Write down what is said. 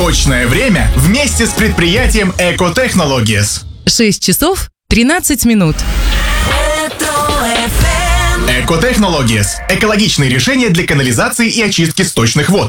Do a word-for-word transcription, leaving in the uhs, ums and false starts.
Точное время вместе с предприятием Эко-Технологиес. шесть часов тринадцать минут. Эко-Технологиес – экологичные решения для канализации и очистки сточных вод.